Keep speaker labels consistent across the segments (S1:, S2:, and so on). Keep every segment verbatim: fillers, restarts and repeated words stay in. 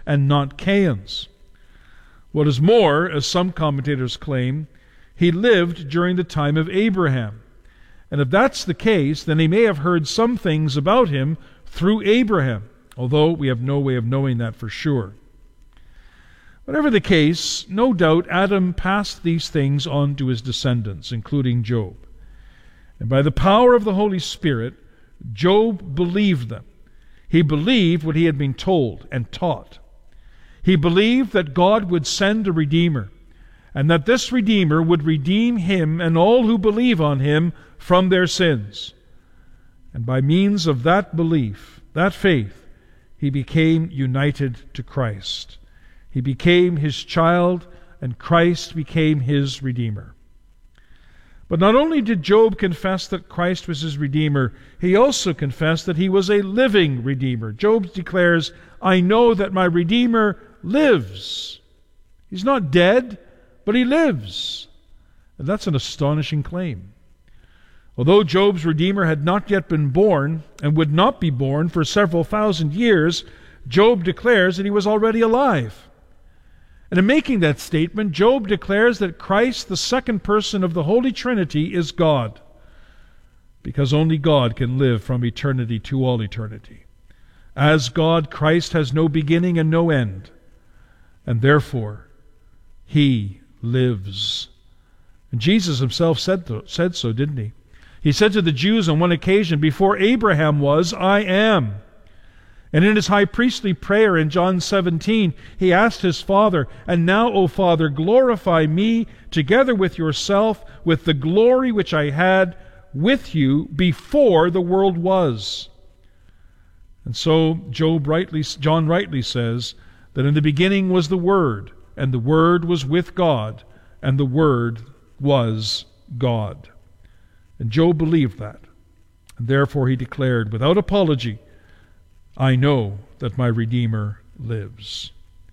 S1: and not Cain's. What is more, as some commentators claim, he lived during the time of Abraham. And if that's the case, then he may have heard some things about him through Abraham, although we have no way of knowing that for sure. Whatever the case, no doubt Adam passed these things on to his descendants, including Job. And by the power of the Holy Spirit, Job believed them. He believed what he had been told and taught. He believed that God would send a Redeemer, and that this Redeemer would redeem him and all who believe on him from their sins. And by means of that belief, that faith, he became united to Christ. He became his child, and Christ became his Redeemer. But not only did Job confess that Christ was his Redeemer, he also confessed that he was a living Redeemer. Job declares, "I know that my Redeemer lives." He's not dead, but he lives. And that's an astonishing claim. Although Job's Redeemer had not yet been born, and would not be born for several thousand years, Job declares that he was already alive. And in making that statement, Job declares that Christ, the second person of the Holy Trinity, is God, because only God can live from eternity to all eternity. As God, Christ has no beginning and no end, and therefore he lives. And Jesus himself said, th- said so, didn't he? He said to the Jews on one occasion, "Before Abraham was, I am." And in his high priestly prayer in John seventeen, he asked his Father, "And now, O Father, glorify me together with yourself with the glory which I had with you before the world was." And so Job rightly, John rightly says that in the beginning was the Word, and the Word was with God, and the Word was God. And Job believed that. And therefore he declared without apology, "I know that my Redeemer lives."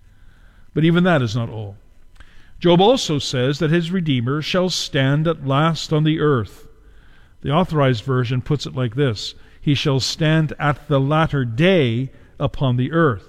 S1: But even that is not all. Job also says that his Redeemer shall stand at last on the earth. The Authorized Version puts it like this: "He shall stand at the latter day upon the earth."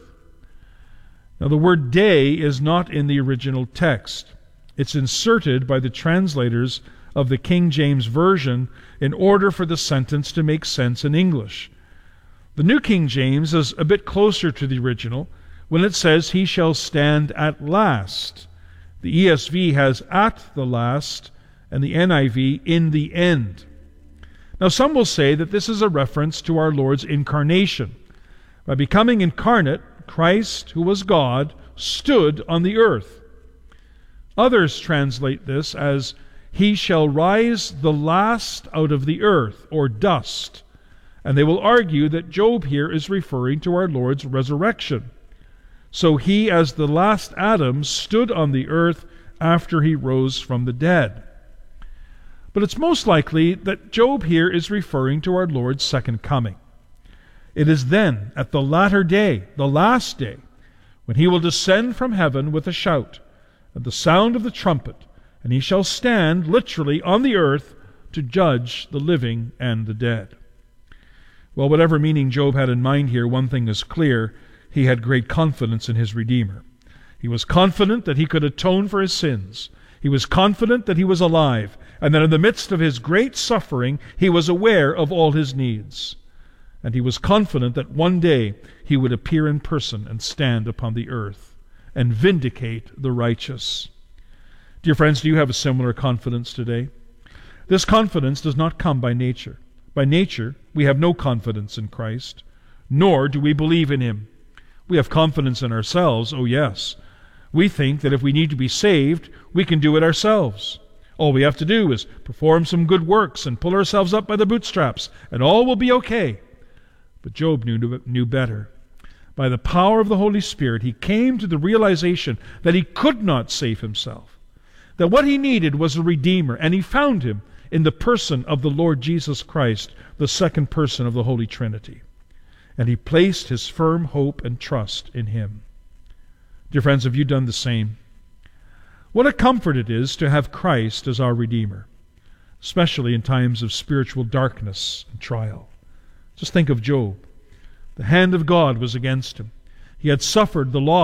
S1: Now the word "day" is not in the original text. It's inserted by the translators of the King James Version in order for the sentence to make sense in English. The New King James is a bit closer to the original when it says, "He shall stand at last." The E S V has "at the last," and the N I V "in the end." Now some will say that this is a reference to our Lord's incarnation. By becoming incarnate, Christ, who was God, stood on the earth. Others translate this as, "He shall rise the last out of the earth," or dust. And they will argue that Job here is referring to our Lord's resurrection. So he, as the last Adam, stood on the earth after he rose from the dead. But it's most likely that Job here is referring to our Lord's second coming. It is then, at the latter day, the last day, when he will descend from heaven with a shout, at the sound of the trumpet, and he shall stand, literally, on the earth to judge the living and the dead. Well, whatever meaning Job had in mind here, one thing is clear: he had great confidence in his Redeemer. He was confident that he could atone for his sins. He was confident that he was alive, and that in the midst of his great suffering, he was aware of all his needs. And he was confident that one day he would appear in person and stand upon the earth and vindicate the righteous. Dear friends, do you have a similar confidence today? This confidence does not come by nature. By nature, we have no confidence in Christ, nor do we believe in him. We have confidence in ourselves, oh yes. We think that if we need to be saved, we can do it ourselves. All we have to do is perform some good works and pull ourselves up by the bootstraps, and all will be okay. But Job knew, knew better. By the power of the Holy Spirit, he came to the realization that he could not save himself, that what he needed was a Redeemer, and he found him in the person of the Lord Jesus Christ, the second person of the Holy Trinity. And he placed his firm hope and trust in him. Dear friends, have you done the same? What a comfort it is to have Christ as our Redeemer, especially in times of spiritual darkness and trial. Just think of Job. The hand of God was against him. He had suffered the loss